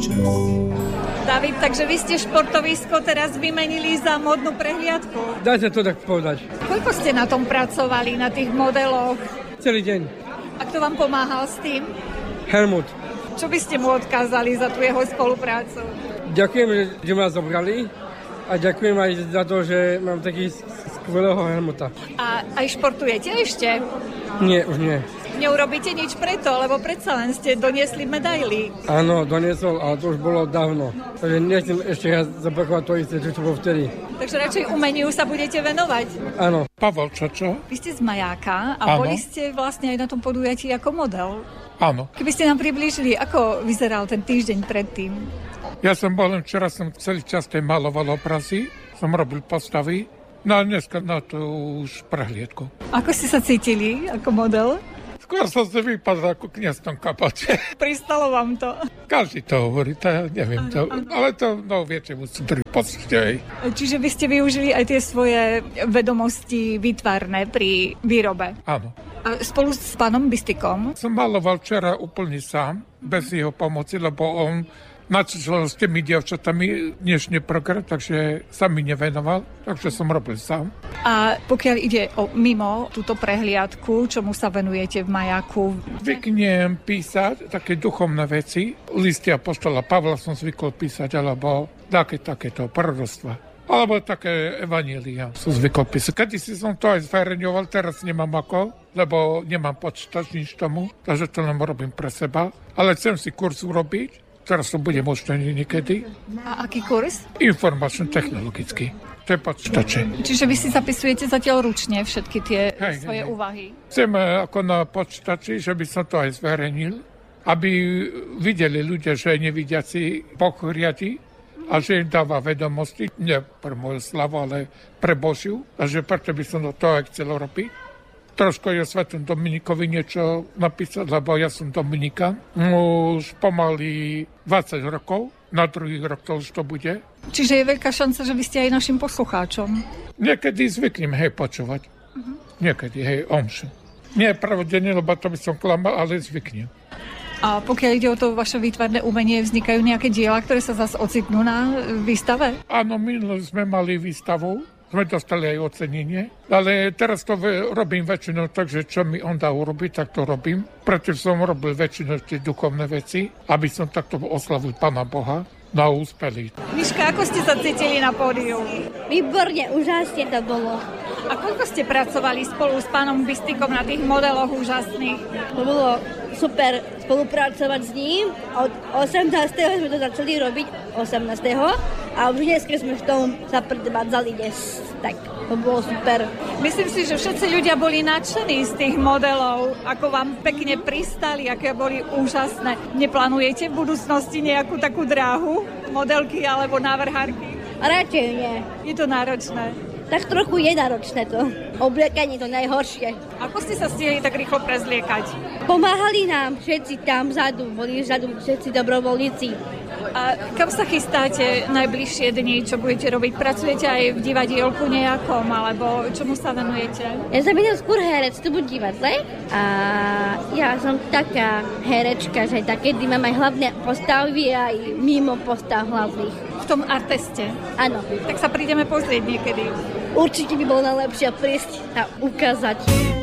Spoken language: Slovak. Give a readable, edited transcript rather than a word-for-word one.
David, takže vy ste športovisko teraz vymenili za modnú prehliadku. Dá sa to tak povedať. Koľko ste na tom pracovali, na tých modeloch? Celý deň. A kto vám pomáhal s tým? Helmut. Čo by ste mu odkázali za tú jeho spoluprácu? Ďakujem, že ma zobrali a ďakujem aj za to, že mám taký skvelého Helmuta. A aj športujete ešte? Nie, už nie. Neurobíte nič preto, lebo predsa len ste doniesli medaily. Áno, doniesol, ale to už bolo dávno. Takže nechcem ešte raz zopakovať to isté, čo bolo vtedy. Takže radšej umeniu sa budete venovať. Áno. Pavel Čočo. Vy ste z Majáka a boli ste vlastne aj na tom podujatí ako model. Áno. Keby ste nám priblížili, ako vyzeral ten týždeň predtým? Ja som bol, včera som celý čas maloval obrazy, som robil postavy, no a dneska na to už prehliedku. Ako ste sa cítili ako model? Skôr som si vypadal ako kniaz v tom kapote. Pristalo vám to? Každý to hovorí, to ja neviem to, ale to, no viete, musím druhý pocítiť. Čiže vy ste využili aj tie svoje vedomosti výtvarné pri výrobe? Áno. A spolu s pánom Bistikom? Som maloval včera úplne sám, bez jeho pomoci, lebo on načítal s tými dievčatami dnešný program, takže sa mi nevenoval, takže som robil sám. A pokiaľ ide o mimo túto prehliadku, čomu sa venujete v Majáku? Zvyknem písať také duchovné veci. Listy apoštola Pavla som zvykol písať, alebo takéto proroctva. Alebo také evanília som zvykol písať. Kedysi som to aj zverejňoval, teraz nemám ako, lebo nemám počítač nič tomu, takže to len robím pre seba. Ale chcem si kurz urobiť, teraz to bude možno niekedy. A aký kurz? Informačno-technologický. To je počítače. Čiže vy si zapisujete zatiaľ ručne všetky tie svoje úvahy? Chcem ako na počítači, že by som to aj zverejnil, aby videli ľudia, že nevidiaci Boh riadi a že im dáva vedomosti, nie pre moju slavu, ale pre Božiu. Takže preto by som to aj chcel robiť. Trošku je svetom Dominikovi niečo napísať, lebo ja som Dominika. Už pomaly 20 rokov, na druhý rok to už to bude. Čiže je veľká šanca, že vy ste aj našim poslucháčom. Niekedy zvyknem, počúvať. Niekedy, omšu. Nie pravodenne, lebo to by som klamal, ale zvyknem. A pokiaľ ide o to vaše výtvarné umenie, vznikajú nejaké diela, ktoré sa zase ocitnú na výstave? Áno, minulé sme mali výstavu, sme dostali aj ocenenie, ale teraz to robím väčšinou tak, že čo mi on dá urobiť, tak to robím. Preto som robil väčšinou tie duchovné veci, aby som takto oslavil Pána Boha. No úspeli. Miška, ako ste sa cítili na pódiu? Výborne, úžasne to bolo. A koľko ste pracovali spolu s pánom Bistikom na tých modeloch úžasných? To bolo super spolupracovať s ním. Od 18. sme to začali robiť, 18. A už dneska sme v tom sa predvádzali dnes. Tak, to bolo super. Myslím si, že všetci ľudia boli nadšení z tých modelov, ako vám pekne pristali, aké boli úžasné. Neplánujete v budúcnosti nejakú takú dráhu, modelky alebo návrhárky? Radšej nie. Je to náročné. Tak trochu je náročné to. Obliekanie to najhoršie. Ako ste sa stihli tak rýchlo prezliekať? Pomáhali nám všetci tam vzadu, boli vzadu všetci dobrovoľníci. A kam sa chystáte najbližšie dni? Čo budete robiť? Pracujete aj v divadielku nejakom? Alebo čomu sa venujete? Ja som skôr herec tu v divadle. A ja som taká herečka, že takedy mám aj hlavné postavy aj mimo postav hlavných. V tom arteste? Áno. Tak sa prídeme pozrieť niekedy. Určite by bolo najlepšie prísť a ukázať.